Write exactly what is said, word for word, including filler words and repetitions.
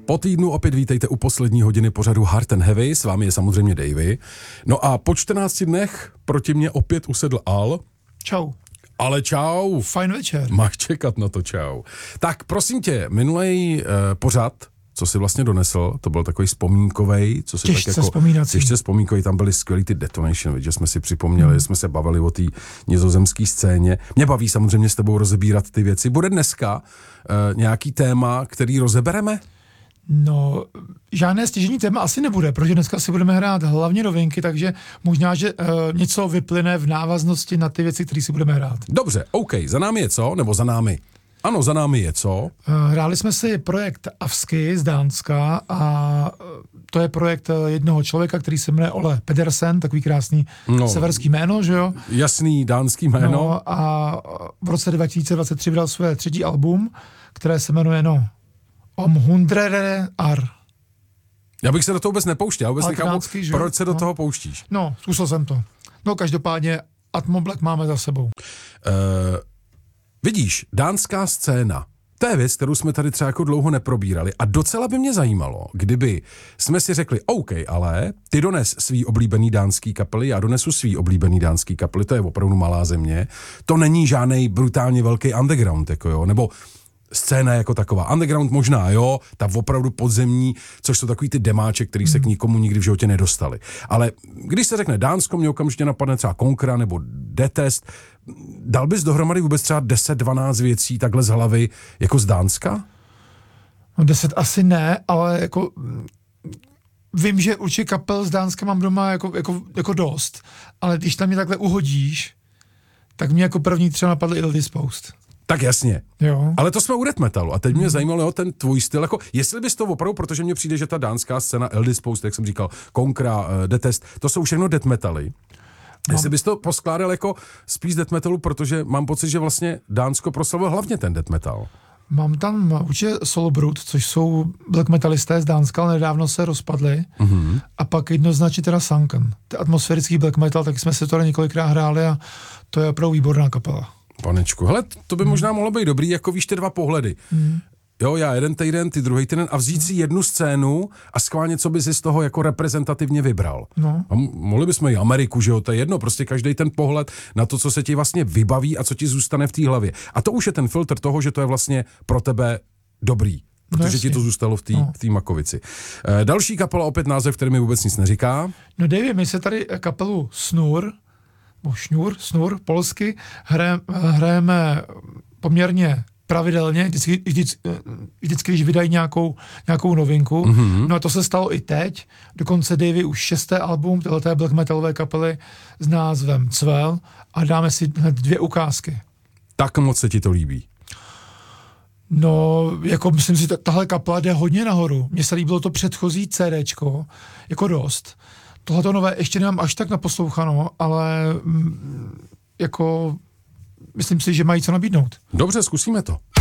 Po týdnu opět vítejte u poslední hodiny pořadu Hard and Heavy, s vámi je samozřejmě Davey. No a po čtrnácti dnech proti mě opět usedl Al. Čau. Ale čau. Fajn večer. Máš čekat na to, čau. Tak prosím tě, minulej uh, pořad, co jsi vlastně donesl, to byl takový vzpomínkovej, co si těžce tak jako... vzpomínací. Těžce vzpomínkovej, tam byly skvělý ty Detonation, že jsme si připomněli, hmm. jsme se bavili o té nizozemské scéně. Mě baví samozřejmě s tebou rozebírat ty věci. Bude dneska uh, nějaký téma, který rozebereme? No, žádné stěžení téma asi nebude, protože dneska si budeme hrát hlavně novinky, takže možná, že uh, něco vyplyne v návaznosti na ty věci, které si budeme hrát. Dobře, OK, za námi je co? Nebo za námi? Ano, za námi je co? Uh, hráli jsme si projekt Avsky z Dánska a uh, to je projekt jednoho člověka, který se jmenuje Ole Pedersen, takový krásný no, severský jméno, že jo? Jasný dánský jméno. No a v roce dva tisíce dvacet tři vydal své třetí album, které se jmenuje, no, Om hundrede ar. Já bych se do toho vůbec nepouštěl, vůbec nechápu, proč se do no. toho pouštíš. No, zkusil jsem to. No, každopádně Atmo Black máme za sebou. Uh, vidíš, dánská scéna, to je věc, kterou jsme tady třeba jako dlouho neprobírali a docela by mě zajímalo, kdyby jsme si řekli, OK, ale ty dones svý oblíbený dánský kapely, já donesu svý oblíbený dánský kapely, to je opravdu malá země, to není žádnej brutálně velký underground, jako jo, nebo scéna jako taková. Underground možná, jo, ta opravdu podzemní, což jsou takový ty demáče, který se k nikomu nikdy v životě nedostali. Ale když se řekne Dánsko, mě okamžitě napadne třeba Konkra nebo Detest. Dal bys dohromady vůbec třeba deset dvanáct věcí takhle z hlavy jako z Dánska? No deset asi ne, ale jako vím, že určitě kapel z Dánska mám doma jako, jako, jako dost, ale když tam mě takhle uhodíš, tak mě jako první třeba napadl Ill Disposed. Tak jasně, jo. Ale to jsme u death metalu a teď mě hmm. zajímalo jo, ten tvůj styl, jako jestli bys to opravdu, protože mně přijde, že ta dánská scéna Ill Disposed, jak jsem říkal, Konkra, uh, Detest, to jsou všechno death metaly. Mám... Jestli bys to poskládal jako spíš death metalu, protože mám pocit, že vlastně Dánsko proslavilo hlavně ten death metal. Mám tam určitě Solo Brute, což jsou black metalisté z Dánska, ale nedávno se rozpadli. Mm-hmm. A pak jednoznačně teda Sunken. Ty atmosférický black metal, taky jsme se to několikrát hráli a to je opravdu výborná kapela. Panečku, hele, to by hmm. možná mohlo být dobrý, jako víš ty dva pohledy. Hmm. Jo, já jeden týden, ty druhý týden a vzít si jednu scénu a schválně, co by si z toho jako reprezentativně vybral. No. A mohli bychom i Ameriku, že jo, to je jedno, prostě každý ten pohled na to, co se ti vlastně vybaví a co ti zůstane v té hlavě. A to už je ten filtr toho, že to je vlastně pro tebe dobrý, protože no ti to zůstalo v té no. makovici. E, další kapela, opět název, který mi vůbec nic neříká. No Davey, my se tady kapelu Snur, Šnur, Snur, polsky, hraje, hrajeme poměrně pravidelně, vždycky, vždycky, vždycky když vydají nějakou, nějakou novinku. Mm-hmm. No a to se stalo i teď. Dokonce Davey už šesté album téhleté black metalové kapely s názvem Cvel a dáme si hned dvě ukázky. Tak moc se ti to líbí? No, jako myslím si, tahle kapela jde hodně nahoru. Mně se líbilo to předchozí CDčko, jako dost. Tohleto nové ještě nemám až tak naposlouchano, ale mm, jako myslím si, že mají co nabídnout. Dobře, zkusíme to.